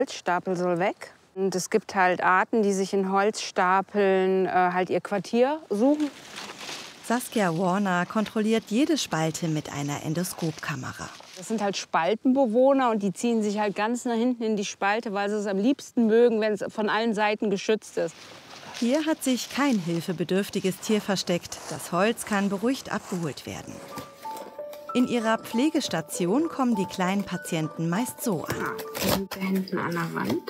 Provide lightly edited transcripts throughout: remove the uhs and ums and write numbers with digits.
Holzstapel soll weg. Und es gibt halt Arten, die sich in Holzstapeln halt ihr Quartier suchen. Saskia Warner kontrolliert jede Spalte mit einer Endoskopkamera. Das sind halt Spaltenbewohner und die ziehen sich halt ganz nach hinten in die Spalte, weil sie es am liebsten mögen, wenn es von allen Seiten geschützt ist. Hier hat sich kein hilfebedürftiges Tier versteckt. Das Holz kann beruhigt abgeholt werden. In ihrer Pflegestation kommen die kleinen Patienten meist so an. Die sind da hinten an der Wand.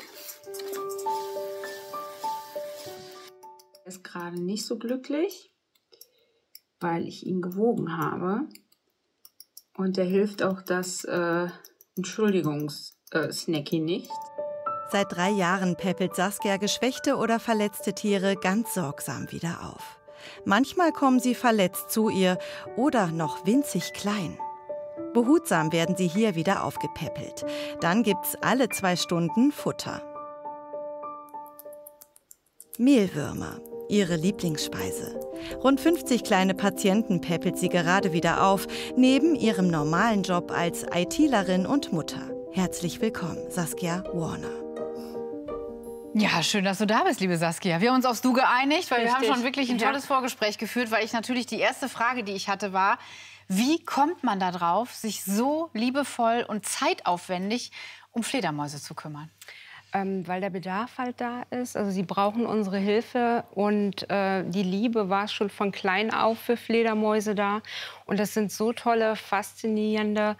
Er ist gerade nicht so glücklich, weil ich ihn gewogen habe. Und der hilft auch das Entschuldigungs-Snacky nicht. Seit 3 Jahren päppelt Saskia geschwächte oder verletzte Tiere ganz sorgsam wieder auf. Manchmal kommen sie verletzt zu ihr oder noch winzig klein. Behutsam werden sie hier wieder aufgepäppelt. Dann gibt's alle 2 Stunden Futter. Mehlwürmer, ihre Lieblingsspeise. Rund 50 kleine Patienten päppelt sie gerade wieder auf, neben ihrem normalen Job als ITlerin und Mutter. Herzlich willkommen, Saskia Warner. Ja, schön, dass du da bist, liebe Saskia. Wir haben uns aufs Du geeinigt, weil wir haben schon wirklich ein tolles Vorgespräch geführt, weil ich natürlich die erste Frage, die ich hatte, war, wie kommt man da drauf, sich so liebevoll und zeitaufwendig um Fledermäuse zu kümmern? Weil der Bedarf halt da ist. Also sie brauchen unsere Hilfe und die Liebe war schon von klein auf für Fledermäuse da. Und das sind so tolle, faszinierende,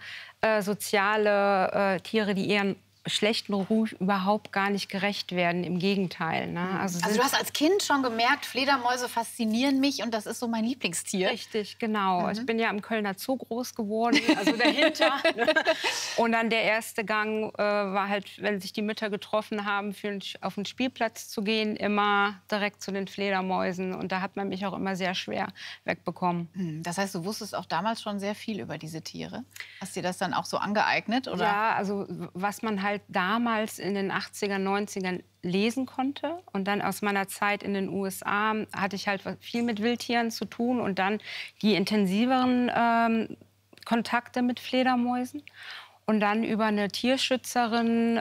soziale Tiere, die ihren schlechten Ruf überhaupt gar nicht gerecht werden. Im Gegenteil. Ne? Also du hast als Kind schon gemerkt, Fledermäuse faszinieren mich und das ist so mein Lieblingstier. Richtig, genau. Ich bin ja im Kölner Zoo groß geworden, also dahinter. Und dann der erste Gang war halt, wenn sich die Mütter getroffen haben, auf den Spielplatz zu gehen, immer direkt zu den Fledermäusen. Und da hat man mich auch immer sehr schwer wegbekommen. Das heißt, du wusstest auch damals schon sehr viel über diese Tiere? Hast dir das dann auch so angeeignet? Oder? Ja, also was man halt damals in den 80er, 90ern lesen konnte. Und dann aus meiner Zeit in den USA hatte ich halt viel mit Wildtieren zu tun und dann die intensiveren Kontakte mit Fledermäusen. Und dann über eine Tierschützerin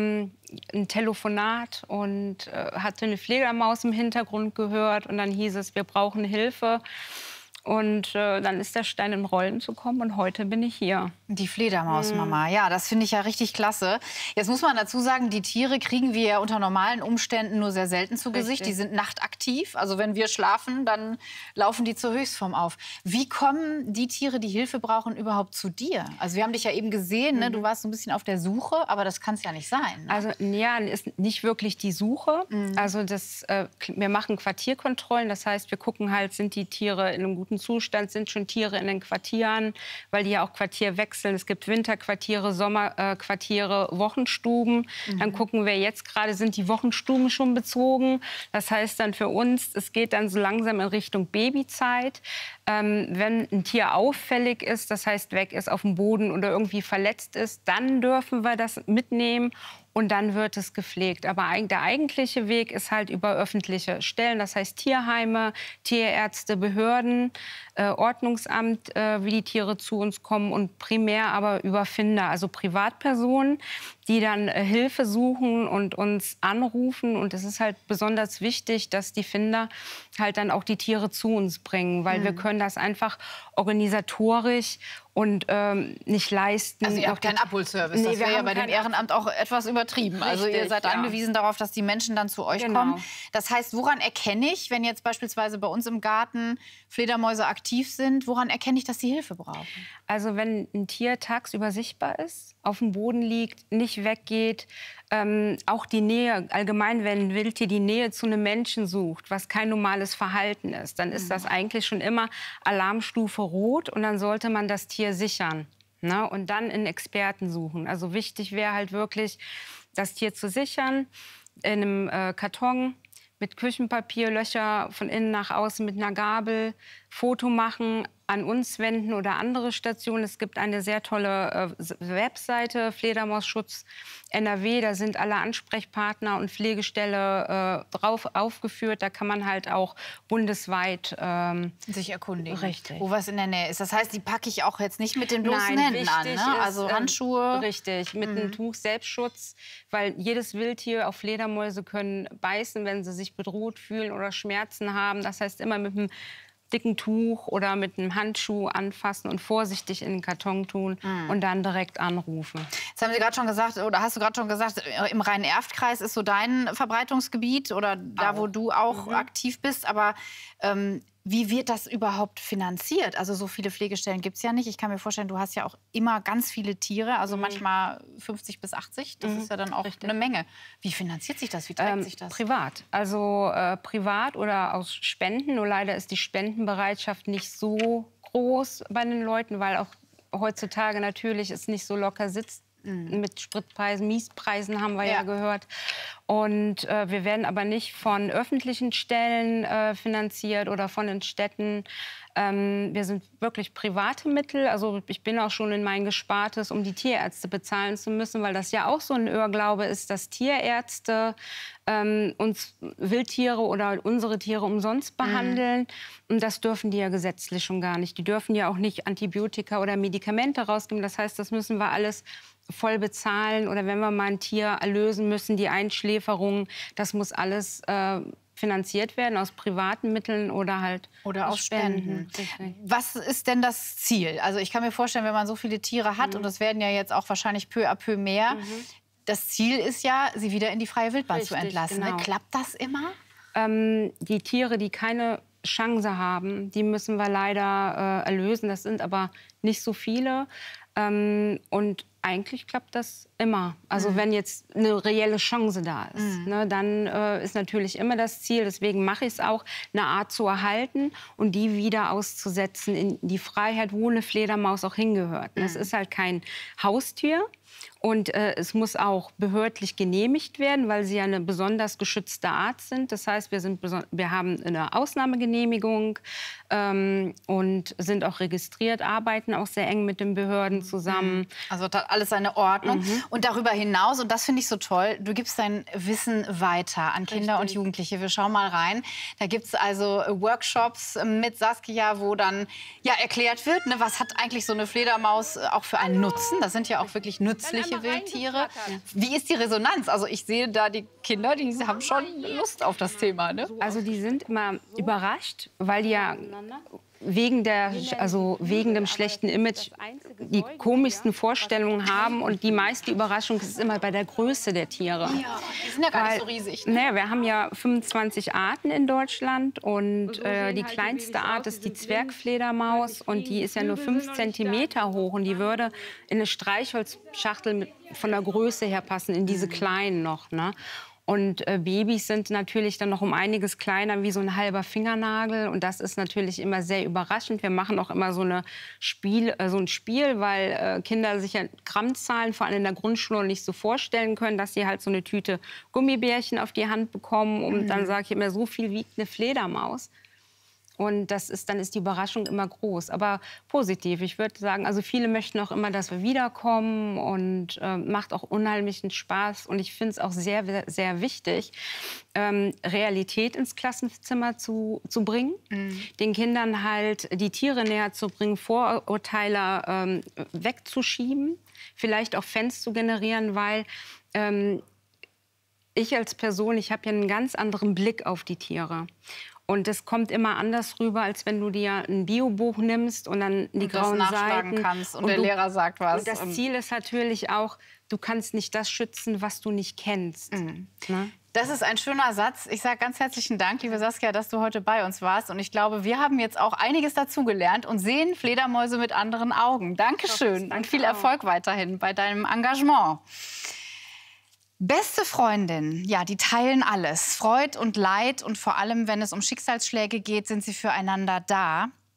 ein Telefonat und hatte eine Fledermaus im Hintergrund gehört. Und dann hieß es, wir brauchen Hilfe. Und dann ist der Stein in Rollen zu kommen und heute bin ich hier. Die Fledermausmama, ja, das finde ich ja richtig klasse. Jetzt muss man dazu sagen, die Tiere kriegen wir ja unter normalen Umständen nur sehr selten zu Gesicht. Die sind nachtaktiv, also wenn wir schlafen, dann laufen die zur Höchstform auf. Wie kommen die Tiere, die Hilfe brauchen, überhaupt zu dir? Also wir haben dich ja eben gesehen, ne? Du warst so ein bisschen auf der Suche, aber das kann es ja nicht sein. Ne? Also ja, ist nicht wirklich die Suche. Also wir machen Quartierkontrollen, das heißt, wir gucken halt, sind die Tiere in einem guten Zustand, sind schon Tiere in den Quartieren, weil die ja auch Quartier wechseln. Es gibt Winterquartiere, Sommerquartiere, Wochenstuben. Dann gucken wir jetzt gerade, sind die Wochenstuben schon bezogen. Das heißt dann für uns, es geht dann so langsam in Richtung Babyzeit. Wenn ein Tier auffällig ist, das heißt weg ist auf dem Boden oder irgendwie verletzt ist, dann dürfen wir das mitnehmen. Und dann wird es gepflegt. Aber der eigentliche Weg ist halt über öffentliche Stellen. Das heißt Tierheime, Tierärzte, Behörden, Ordnungsamt, wie die Tiere zu uns kommen. Und primär aber über Finder, also Privatpersonen, die dann Hilfe suchen und uns anrufen. Und es ist halt besonders wichtig, dass die Finder halt dann auch die Tiere zu uns bringen. Weil wir können das einfach organisatorisch und nicht leisten. Also ihr habt keinen Abholservice. Nee, das wäre ja bei dem Ehrenamt auch etwas übertrieben. Richtig, also ihr seid angewiesen darauf, dass die Menschen dann zu euch kommen. Das heißt, woran erkenne ich, wenn jetzt beispielsweise bei uns im Garten Fledermäuse aktiv sind, woran erkenne ich, dass sie Hilfe brauchen? Also wenn ein Tier tagsüber sichtbar ist, auf dem Boden liegt, nicht weggeht, auch die Nähe, allgemein wenn ein Wildtier die Nähe zu einem Menschen sucht, was kein normales Verhalten ist, dann ist das eigentlich schon immer Alarmstufe Rot und dann sollte man das Tier sichern, ne? Und dann einen Experten suchen. Also wichtig wäre halt wirklich, das Tier zu sichern in einem Karton mit Küchenpapier, Löcher von innen nach außen mit einer Gabel, Foto machen, an uns wenden oder andere Stationen. Es gibt eine sehr tolle Webseite, Fledermausschutz NRW. Da sind alle Ansprechpartner und Pflegeställe drauf aufgeführt. Da kann man halt auch bundesweit sich erkundigen, richtig. Wo was in der Nähe ist. Das heißt, die packe ich auch jetzt nicht mit den bloßen Händen an, ne? Also Handschuhe. Richtig, mit einem Tuch Selbstschutz, weil jedes Wildtier, auch Fledermäuse, können beißen, wenn sie sich bedroht fühlen oder Schmerzen haben. Das heißt, immer mit einem dicken Tuch oder mit einem Handschuh anfassen und vorsichtig in den Karton tun und dann direkt anrufen. Jetzt haben Sie gerade schon gesagt, oder hast du gerade schon gesagt, im Rhein-Erft-Kreis ist so dein Verbreitungsgebiet oder da, wo du auch aktiv bist. Aber wie wird das überhaupt finanziert? Also so viele Pflegestellen gibt es ja nicht. Ich kann mir vorstellen, du hast ja auch immer ganz viele Tiere, also manchmal 50 bis 80. Das ist ja dann auch eine Menge. Wie finanziert sich das? Wie trägt sich das? Privat. Also privat oder aus Spenden. Nur leider ist die Spendenbereitschaft nicht so groß bei den Leuten, weil auch heutzutage natürlich es nicht so locker sitzt. Mit Spritpreisen, Mietpreisen haben wir ja gehört. Und wir werden aber nicht von öffentlichen Stellen finanziert oder von den Städten. Wir sind wirklich private Mittel. Also ich bin auch schon in mein Gespartes, um die Tierärzte bezahlen zu müssen, weil das ja auch so ein Irrglaube ist, dass Tierärzte uns Wildtiere oder unsere Tiere umsonst behandeln. Und das dürfen die ja gesetzlich schon gar nicht. Die dürfen ja auch nicht Antibiotika oder Medikamente rausgeben. Das heißt, das müssen wir alles voll bezahlen. Oder wenn wir mal ein Tier erlösen müssen, die Einschläferung, das muss alles finanziert werden aus privaten Mitteln oder halt aus Spenden. Was ist denn das Ziel? Also ich kann mir vorstellen, wenn man so viele Tiere hat, und es werden ja jetzt auch wahrscheinlich peu à peu mehr, das Ziel ist ja, sie wieder in die freie Wildbahn zu entlassen. Genau. Klappt das immer? Die Tiere, die keine Chance haben, die müssen wir leider erlösen. Das sind aber nicht so viele. Und eigentlich klappt das immer. Also wenn jetzt eine reelle Chance da ist, ne, dann ist natürlich immer das Ziel, deswegen mache ich es auch, eine Art zu erhalten und die wieder auszusetzen in die Freiheit, wo eine Fledermaus auch hingehört. Das ist halt kein Haustier. Und es muss auch behördlich genehmigt werden, weil sie ja eine besonders geschützte Art sind. Das heißt, wir haben eine Ausnahmegenehmigung und sind auch registriert, arbeiten auch sehr eng mit den Behörden zusammen. Also das hat alles seine Ordnung. Und darüber hinaus, und das finde ich so toll, du gibst dein Wissen weiter an Kinder und Jugendliche. Wir schauen mal rein. Da gibt es also Workshops mit Saskia, wo dann erklärt wird, ne, was hat eigentlich so eine Fledermaus auch für einen Nutzen. Das sind ja auch wirklich nützliche Wildtiere. Wie ist die Resonanz? Also ich sehe da die Kinder, die haben schon Lust auf das Thema. Ne? Also die sind immer überrascht, weil die ja wegen dem schlechten Image die komischsten Vorstellungen haben. Und die meiste Überraschung ist immer bei der Größe der Tiere. Ja, die sind ja gar nicht so riesig. Ne? Wir haben ja 25 Arten in Deutschland. Und die kleinste Art ist die Zwergfledermaus. Und die ist ja nur 5 Zentimeter hoch. Und die würde in eine Streichholzschachtel von der Größe her passen, in diese kleinen noch. Ne? Und Babys sind natürlich dann noch um einiges kleiner, wie so ein halber Fingernagel. Und das ist natürlich immer sehr überraschend. Wir machen auch immer so ein Spiel, weil Kinder sich ja Grammzahlen, vor allem in der Grundschule, nicht so vorstellen können, dass sie halt so eine Tüte Gummibärchen auf die Hand bekommen. Und dann sage ich immer, so viel wiegt eine Fledermaus. Und dann ist die Überraschung immer groß, aber positiv. Ich würde sagen, also viele möchten auch immer, dass wir wiederkommen und macht auch unheimlichen Spaß. Und ich finde es auch sehr, sehr wichtig, Realität ins Klassenzimmer zu bringen, den Kindern halt die Tiere näher zu bringen, Vorurteile wegzuschieben, vielleicht auch Fans zu generieren, weil ich als Person, ich habe ja einen ganz anderen Blick auf die Tiere. Und das kommt immer anders rüber, als wenn du dir ein Biobuch nimmst und dann die grauen Seiten kannst und der Lehrer sagt was. Und das Ziel ist natürlich auch, du kannst nicht das schützen, was du nicht kennst. Ne? Das ist ein schöner Satz. Ich sage ganz herzlichen Dank, liebe Saskia, dass du heute bei uns warst. Und ich glaube, wir haben jetzt auch einiges dazugelernt und sehen Fledermäuse mit anderen Augen. Dankeschön und viel Erfolg weiterhin bei deinem Engagement. Beste Freundin, ja, die teilen alles. Freud und Leid und vor allem, wenn es um Schicksalsschläge geht, sind sie füreinander da.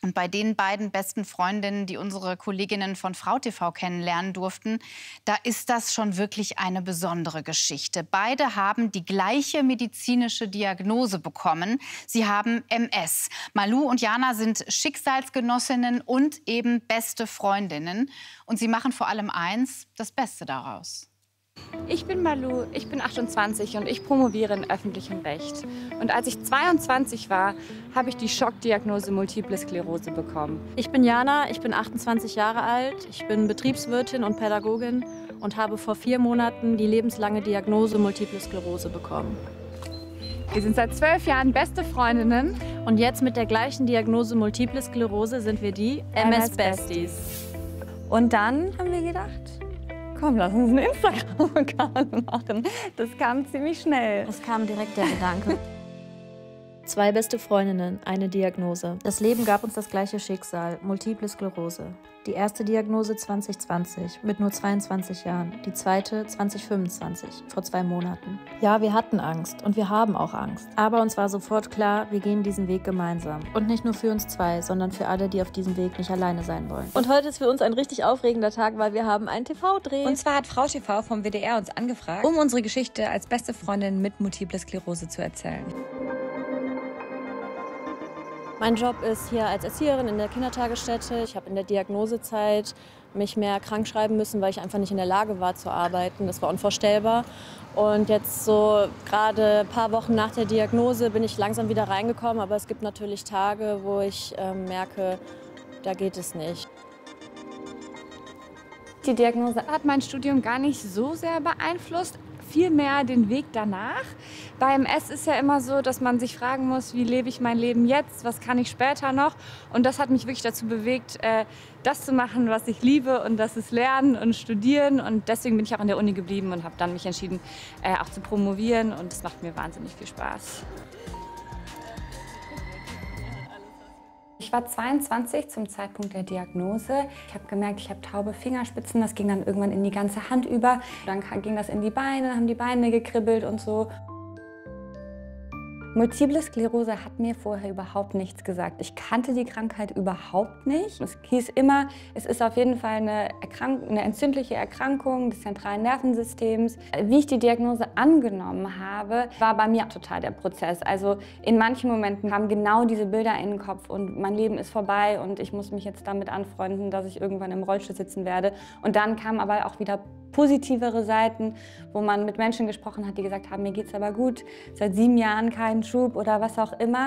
Und bei den beiden besten Freundinnen, die unsere Kolleginnen von Frau TV kennenlernen durften, da ist das schon wirklich eine besondere Geschichte. Beide haben die gleiche medizinische Diagnose bekommen. Sie haben MS. Malou und Jana sind Schicksalsgenossinnen und eben beste Freundinnen. Und sie machen vor allem eins, das Beste daraus. Ich bin Malou, ich bin 28 und ich promoviere in öffentlichem Recht. Und als ich 22 war, habe ich die Schockdiagnose Multiple Sklerose bekommen. Ich bin Jana, ich bin 28 Jahre alt, ich bin Betriebswirtin und Pädagogin und habe vor 4 Monaten die lebenslange Diagnose Multiple Sklerose bekommen. Wir sind seit 12 Jahren beste Freundinnen. Und jetzt mit der gleichen Diagnose Multiple Sklerose sind wir die MS-Besties. Und dann haben wir gedacht, komm, lass uns einen Instagram-Account machen. Das kam ziemlich schnell. Es kam direkt der Gedanke. 2 beste Freundinnen, eine Diagnose. Das Leben gab uns das gleiche Schicksal, Multiple Sklerose. Die erste Diagnose 2020, mit nur 22 Jahren. Die zweite 2025, vor 2 Monaten. Ja, wir hatten Angst und wir haben auch Angst. Aber uns war sofort klar, wir gehen diesen Weg gemeinsam. Und nicht nur für uns 2, sondern für alle, die auf diesem Weg nicht alleine sein wollen. Und heute ist für uns ein richtig aufregender Tag, weil wir haben einen TV-Dreh. Und zwar hat Frau TV vom WDR uns angefragt, um unsere Geschichte als beste Freundin mit Multiple Sklerose zu erzählen. Mein Job ist hier als Erzieherin in der Kindertagesstätte. Ich habe in der Diagnosezeit mich mehr krank schreiben müssen, weil ich einfach nicht in der Lage war zu arbeiten. Das war unvorstellbar. Und jetzt so gerade ein paar Wochen nach der Diagnose bin ich langsam wieder reingekommen. Aber es gibt natürlich Tage, wo ich merke, da geht es nicht. Die Diagnose hat mein Studium gar nicht so sehr beeinflusst, vielmehr den Weg danach. Bei MS ist ja immer so, dass man sich fragen muss, wie lebe ich mein Leben jetzt, was kann ich später noch? Und das hat mich wirklich dazu bewegt, das zu machen, was ich liebe, und das ist Lernen und Studieren. Und deswegen bin ich auch an der Uni geblieben und habe dann mich entschieden, auch zu promovieren, und das macht mir wahnsinnig viel Spaß. Ich war 22 zum Zeitpunkt der Diagnose. Ich habe gemerkt, ich habe taube Fingerspitzen. Das ging dann irgendwann in die ganze Hand über. Dann ging das in die Beine, haben die Beine gekribbelt und so. Multiple Sklerose hat mir vorher überhaupt nichts gesagt. Ich kannte die Krankheit überhaupt nicht. Es hieß immer, es ist auf jeden Fall eine entzündliche Erkrankung des zentralen Nervensystems. Wie ich die Diagnose angenommen habe, war bei mir total der Prozess. Also in manchen Momenten kamen genau diese Bilder in den Kopf und mein Leben ist vorbei und ich muss mich jetzt damit anfreunden, dass ich irgendwann im Rollstuhl sitzen werde. Und dann kamen aber auch wieder positivere Seiten, wo man mit Menschen gesprochen hat, die gesagt haben, mir geht's aber gut, seit 7 Jahren keinen Schub oder was auch immer.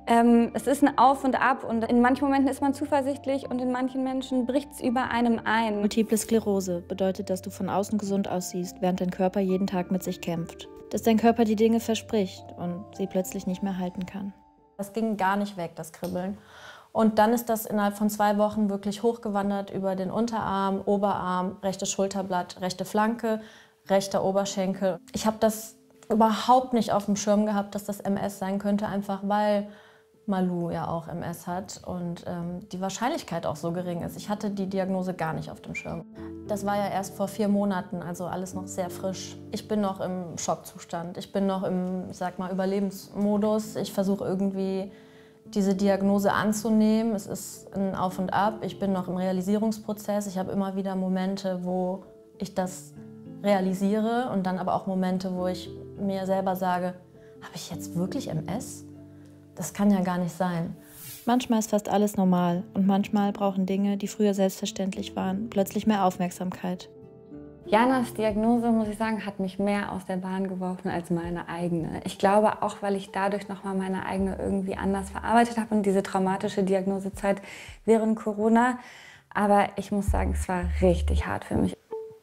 Es ist ein Auf und Ab, und in manchen Momenten ist man zuversichtlich und in manchen Menschen bricht's über einem ein. Multiple Sklerose bedeutet, dass du von außen gesund aussiehst, während dein Körper jeden Tag mit sich kämpft. Dass dein Körper die Dinge verspricht und sie plötzlich nicht mehr halten kann. Das ging gar nicht weg, das Kribbeln. Und dann ist das innerhalb von 2 Wochen wirklich hochgewandert über den Unterarm, Oberarm, rechtes Schulterblatt, rechte Flanke, rechter Oberschenkel. Ich habe das überhaupt nicht auf dem Schirm gehabt, dass das MS sein könnte, einfach weil Malou ja auch MS hat und die Wahrscheinlichkeit auch so gering ist. Ich hatte die Diagnose gar nicht auf dem Schirm. Das war ja erst vor 4 Monaten, also alles noch sehr frisch. Ich bin noch im Schockzustand, ich bin noch im, ich sag mal, Überlebensmodus. Ich versuche irgendwie diese Diagnose anzunehmen. Es ist ein Auf und Ab. Ich bin noch im Realisierungsprozess. Ich habe immer wieder Momente, wo ich das realisiere, und dann aber auch Momente, wo ich mir selber sage, habe ich jetzt wirklich MS? Das kann ja gar nicht sein. Manchmal ist fast alles normal und manchmal brauchen Dinge, die früher selbstverständlich waren, plötzlich mehr Aufmerksamkeit. Janas Diagnose, muss ich sagen, hat mich mehr aus der Bahn geworfen als meine eigene. Ich glaube auch, weil ich dadurch nochmal meine eigene irgendwie anders verarbeitet habe und diese traumatische Diagnosezeit während Corona. Aber ich muss sagen, es war richtig hart für mich.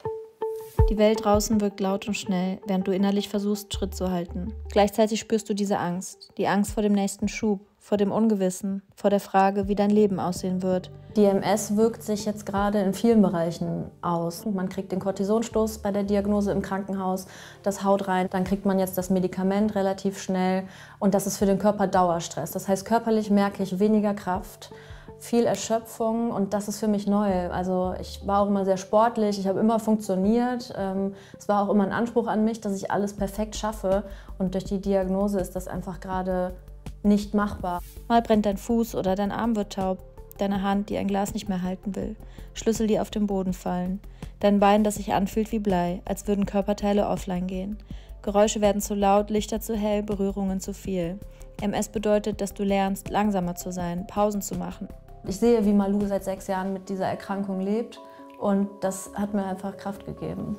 Die Welt draußen wirkt laut und schnell, während du innerlich versuchst, Schritt zu halten. Gleichzeitig spürst du diese Angst. Die Angst vor dem nächsten Schub, vor dem Ungewissen, vor der Frage, wie dein Leben aussehen wird. Die MS wirkt sich jetzt gerade in vielen Bereichen aus. Man kriegt den Kortisonstoß bei der Diagnose im Krankenhaus, das haut rein. Dann kriegt man jetzt das Medikament relativ schnell, und das ist für den Körper Dauerstress. Das heißt, körperlich merke ich weniger Kraft, viel Erschöpfung, und das ist für mich neu. Also ich war auch immer sehr sportlich, ich habe immer funktioniert. Es war auch immer ein Anspruch an mich, dass ich alles perfekt schaffe, und durch die Diagnose ist das einfach gerade nicht machbar. Mal brennt dein Fuß oder dein Arm wird taub. Deine Hand, die ein Glas nicht mehr halten will. Schlüssel, die auf den Boden fallen. Dein Bein, das sich anfühlt wie Blei, als würden Körperteile offline gehen. Geräusche werden zu laut, Lichter zu hell, Berührungen zu viel. MS bedeutet, dass du lernst, langsamer zu sein, Pausen zu machen. Ich sehe, wie Malou seit 6 Jahren mit dieser Erkrankung lebt und das hat mir einfach Kraft gegeben.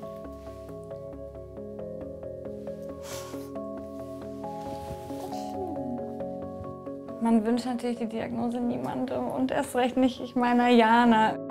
Man wünscht natürlich die Diagnose niemandem und erst recht nicht ich meiner Jana.